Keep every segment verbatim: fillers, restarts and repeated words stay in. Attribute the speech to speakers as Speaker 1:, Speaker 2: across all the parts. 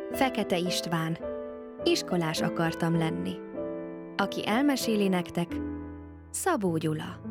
Speaker 1: Fekete István. Iskolás akartam lenni. Aki elmeséli nektek, Szabó Gyula.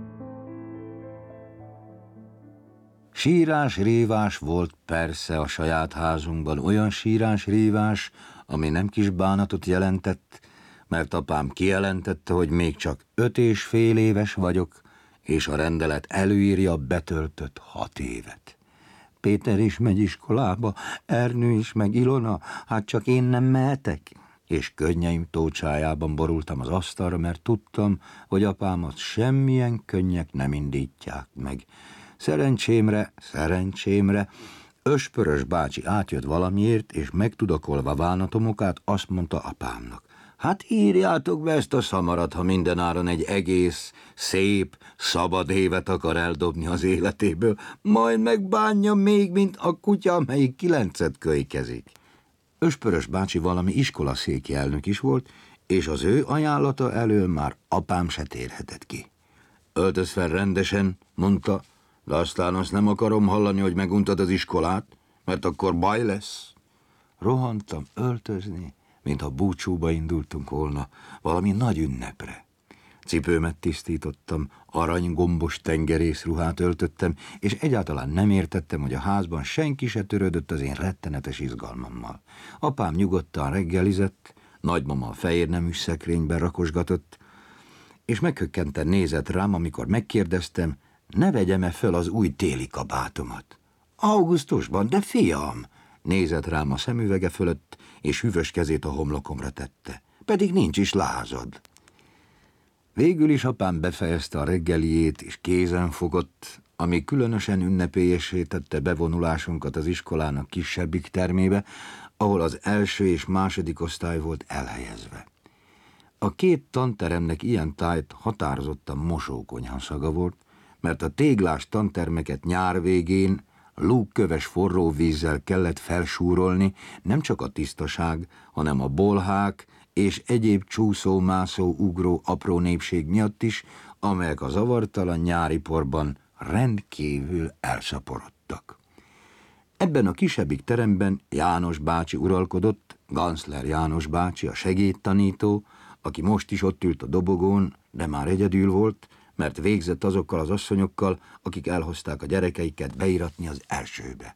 Speaker 2: Sírás-rívás volt persze a saját házunkban, olyan sírás-rívás, ami nem kis bánatot jelentett, mert apám kijelentette, hogy még csak öt és fél éves vagyok, és a rendelet előírja betöltött hat évet. Péter is megy iskolába, Ernő is, meg Ilona, hát csak én nem mehetek. És könnyeim tócsájában borultam az asztalra, mert tudtam, hogy apámat semmilyen könnyek nem indítják meg. Szerencsémre, szerencsémre, Öspörös bácsi átjött valamiért, és megtudakolva bánatomokát azt mondta apámnak: hát írjátok be ezt a szamarat, ha mindenáron egy egész, szép, szabad évet akar eldobni az életéből, majd megbánja még, mint a kutya, amelyik kilencet kölykezik. Öspörös bácsi valami iskolaszéki elnök is volt, és az ő ajánlata elől már apám se térhetett ki. Öltöz fel rendesen, mondta, de aztán azt nem akarom hallani, hogy meguntad az iskolát, mert akkor baj lesz. Rohantam öltözni, mintha búcsúba indultunk volna, valami nagy ünnepre. Cipőmet tisztítottam, aranygombos tengerészruhát öltöttem, és egyáltalán nem értettem, hogy a házban senki se törődött az én rettenetes izgalmammal. Apám nyugodtan reggelizett, nagymama a fehérnemű szekrényben rakosgatott, és meghökkenten nézett rám, amikor megkérdeztem, ne vegyem-e föl az új téli kabátomat. Augusztusban, de fiam! Nézett rám a szemüvege fölött, és hűvös kezét a homlokomra tette. Pedig nincs is lázad. Végül is apám befejezte a reggeliét, és kézen fogott, ami különösen ünnepélyessé tette bevonulásunkat az iskolának kisebbik termébe, ahol az első és második osztály volt elhelyezve. A két tanteremnek ilyen tájt határozottan mosókonyha szaga volt, mert a téglás tantermeket nyár végén lúgköves forró vízzel kellett felsúrolni, nem csak a tisztaság, hanem a bolhák és egyéb csúszó, mászó, ugró apró népség miatt is, amelyek a zavartalan nyári porban rendkívül elszaporodtak. Ebben a kisebbik teremben János bácsi uralkodott, Ganszler János bácsi, a segédtanító, aki most is ott ült a dobogón, de már egyedül volt, mert végzett azokkal az asszonyokkal, akik elhozták a gyerekeiket beiratni az elsőbe.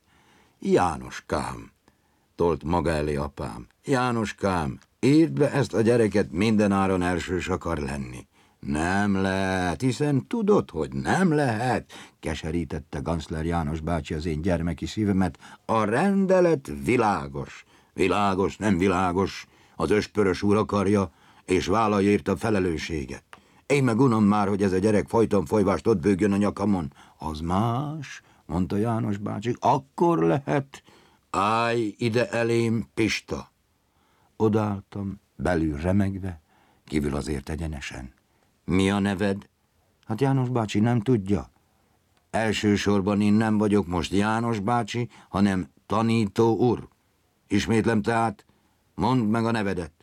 Speaker 2: Jánoskám, tolt maga elé apám, Jánoskám, írd be ezt a gyereket, mindenáron elsős akar lenni. Nem lehet, hiszen tudod, hogy nem lehet, keserítette Ganszler János bácsi az én gyermeki szívemet. A rendelet világos, világos, nem világos, az öspörös úr akarja, és vállalja érte a felelősséget. Én meg unom már, hogy ez a gyerek folyton folyvást ott bőgjön a nyakamon. Az más, mondta János bácsi, akkor lehet. Állj ide elém, Pista. Odaálltam, belül remegve, kívül azért egyenesen. Mi a neved? Hát János bácsi nem tudja. Elsősorban én nem vagyok most János bácsi, hanem tanító úr. Ismétlem tehát, mondd meg a nevedet.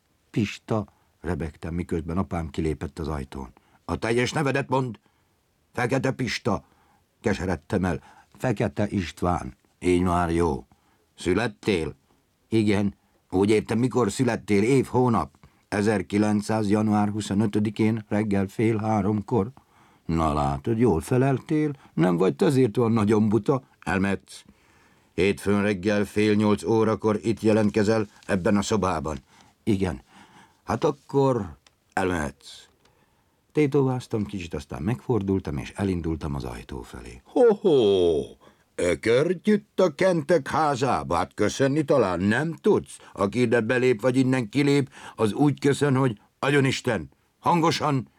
Speaker 2: Pista, rebegtem, miközben apám kilépett az ajtón. A teljes nevedet mondd. Fekete Pista. Keseredtem el. Fekete István. Így már jó. Születtél? Igen. Úgy értem, mikor születtél, év, hónap? ezerkilencszáz. január huszonötödikén reggel fél háromkor. Na látod, jól feleltél, nem vagy te azért olyan nagyon buta, elmehetsz. Hétfőn reggel fél nyolc órakor itt jelentkezel ebben a szobában. Igen. Hát akkor elmehetsz. Tétováztam kicsit, aztán megfordultam, és elindultam az ajtó felé. Ho-ho! Ökörgyütt a Kentek házába, hát köszönni talán nem tudsz? Aki ide belép, vagy innen kilép, az úgy köszön, hogy agyonisten, hangosan,